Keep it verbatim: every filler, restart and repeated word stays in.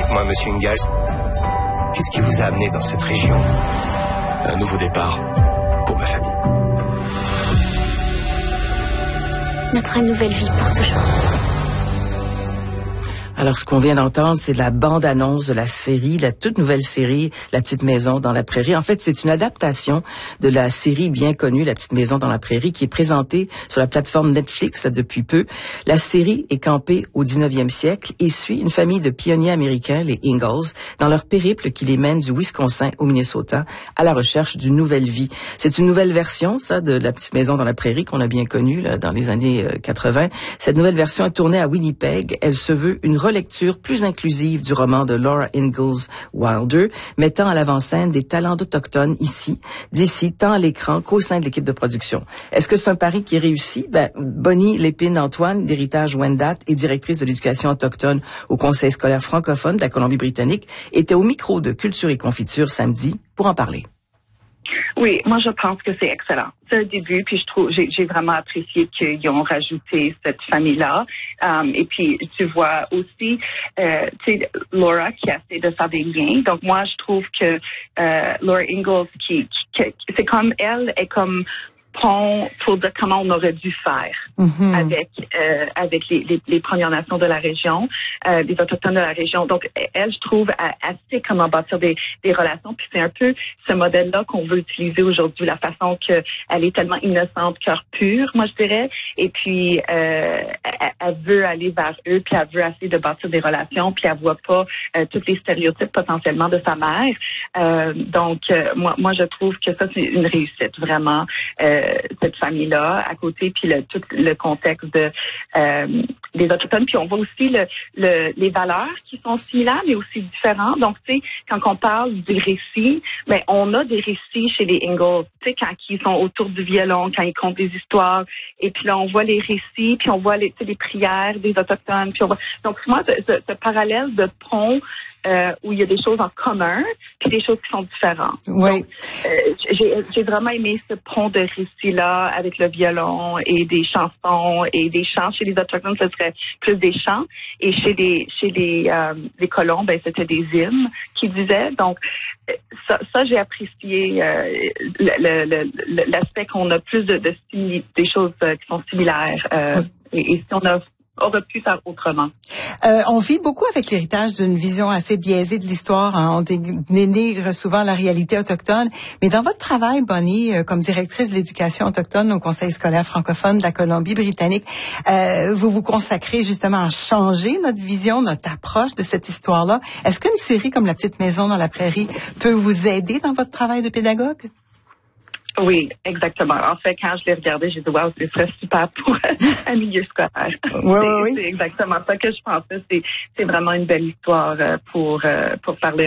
Dites-moi, monsieur Ingalls, qu'est-ce qui vous a amené dans cette région? Un nouveau départ pour ma famille. Notre nouvelle vie pour toujours. Alors, ce qu'on vient d'entendre, c'est la bande-annonce de la série, la toute nouvelle série La Petite Maison dans la Prairie. En fait, c'est une adaptation de la série bien connue La Petite Maison dans la Prairie qui est présentée sur la plateforme Netflix là, depuis peu. La série est campée au dix-neuvième siècle et suit une famille de pionniers américains, les Ingalls, dans leur périple qui les mène du Wisconsin au Minnesota à la recherche d'une nouvelle vie. C'est une nouvelle version, ça, de La Petite Maison dans la Prairie qu'on a bien connue là, dans les années euh, quatre-vingt. Cette nouvelle version est tournée à Winnipeg. Elle se veut une relecture plus inclusive du roman de Laura Ingalls Wilder, mettant à l'avant-scène des talents d'Autochtones ici, d'ici, tant à l'écran qu'au sein de l'équipe de production. Est-ce que c'est un pari qui est réussi? Ben, Bonnie Lépine-Antoine, d'Héritage Wendat et directrice de l'éducation autochtone au Conseil scolaire francophone de la Colombie-Britannique, était au micro de Culture et Confiture samedi pour en parler. Oui, moi je pense que c'est excellent. C'est un début, puis je trouve j'ai, j'ai vraiment apprécié qu'ils ont rajouté cette famille-là. Um, et puis tu vois aussi, euh, tu sais, Laura qui a essayé de faire des liens. Donc moi je trouve que euh, Laura Ingalls qui, qui, qui c'est comme elle est comme pont pour dire comment on aurait dû faire mm-hmm. avec euh, avec les, les, les Premières Nations de la région, euh, les Autochtones de la région. Donc, elle, je trouve, assez comment bâtir des, des relations. Puis c'est un peu ce modèle-là qu'on veut utiliser aujourd'hui, la façon que elle est tellement innocente, cœur pur, moi je dirais. Et puis, euh, elle, elle veut aller vers eux, puis elle veut essayer de bâtir des relations, puis elle voit pas euh, tous les stéréotypes potentiellement de sa mère. Euh, donc, euh, moi, moi, je trouve que ça, c'est une réussite, vraiment. Euh, cette famille-là à côté, puis le, tout le contexte de euh, des Autochtones. Puis on voit aussi le, le, les valeurs qui sont similaires, mais aussi différentes. Donc, tu sais, quand on parle du récit, ben on a des récits chez les Ingalls, tu sais, quand ils sont autour du violon, quand ils comptent des histoires, et puis là, on voit les récits, puis on voit les, tu sais, les prières des Autochtones. Puis on voit... Donc, moi, ce, ce, ce parallèle de pont Euh, où il y a des choses en commun, puis des choses qui sont différentes. Oui. Donc, euh, j'ai, j'ai vraiment aimé ce pont de récit-là avec le violon et des chansons et des chants. Chez les Autochtones, ce serait plus des chants. Et chez les chez les, euh, les colons, ben c'était des hymnes qui disaient. Donc, ça, ça j'ai apprécié euh, le, le, le, l'aspect qu'on a plus de, de simili- des choses euh, qui sont similaires. Euh, et, et si on a aurait pu faire autrement. Euh, on vit beaucoup avec l'héritage d'une vision assez biaisée de l'histoire. Hein. On dénigre souvent la réalité autochtone. Mais dans votre travail, Bonnie, euh, comme directrice de l'éducation autochtone au Conseil scolaire francophone de la Colombie-Britannique, euh, vous vous consacrez justement à changer notre vision, notre approche de cette histoire-là. Est-ce qu'une série comme La Petite Maison dans la Prairie peut vous aider dans votre travail de pédagogue? Oui, exactement. En fait, quand je l'ai regardé, j'ai dit, wow, ce serait super pour un milieu scolaire. Oui, c'est, oui. c'est exactement ça que je pensais. C'est, c'est vraiment une belle histoire pour, pour parler